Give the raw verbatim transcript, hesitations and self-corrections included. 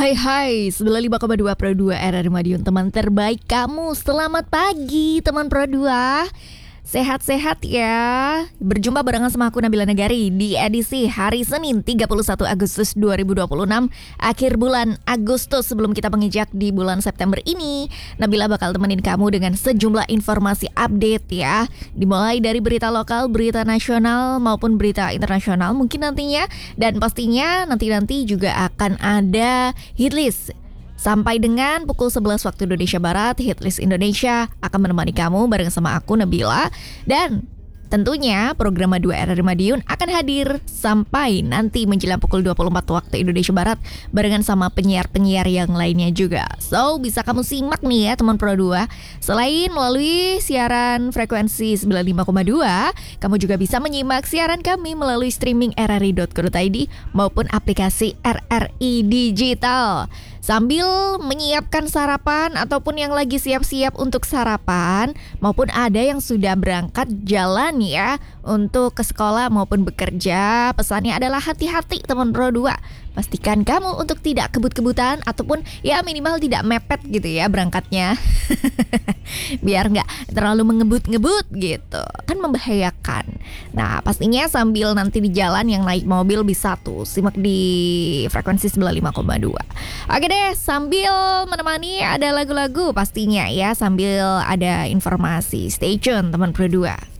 Hai hai, sembilan puluh lima koma dua Pro dua R R Madiun, teman terbaik kamu. Selamat pagi teman Pro dua. Sehat-sehat ya. Berjumpa barengan sama aku Nabila Negari di edisi hari Senin tiga puluh satu Agustus dua ribu dua puluh enam. Akhir bulan Agustus sebelum kita menginjak di bulan September ini, Nabila bakal temenin kamu dengan sejumlah informasi update ya. Dimulai dari berita lokal, berita nasional maupun berita internasional mungkin nantinya. Dan pastinya nanti-nanti juga akan ada hitlist. Sampai dengan pukul sebelas waktu Indonesia Barat, Hitlist Indonesia akan menemani kamu bareng sama aku Nabila. Dan tentunya program dua R R Madiun akan hadir sampai nanti menjelang pukul dua puluh empat waktu Indonesia Barat barengan sama penyiar-penyiar yang lainnya juga. So, bisa kamu simak nih ya teman Pro dua. Selain melalui siaran frekuensi sembilan puluh lima koma dua, kamu juga bisa menyimak siaran kami melalui streaming r r i dot co dot i d maupun aplikasi R R I Digital. Sambil menyiapkan sarapan ataupun yang lagi siap-siap untuk sarapan maupun ada yang sudah berangkat jalan ya untuk ke sekolah maupun bekerja, pesannya adalah hati-hati teman Pro dua. Pastikan kamu untuk tidak kebut-kebutan ataupun ya minimal tidak mepet gitu ya berangkatnya. Biar nggak terlalu mengebut-ngebut gitu, kan membahayakan. Nah pastinya sambil nanti di jalan yang naik mobil bisa tuh simak di frekuensi sembilan puluh lima koma dua. Oke deh, sambil menemani ada lagu-lagu pastinya ya, sambil ada informasi. Stay tune teman Pro dua.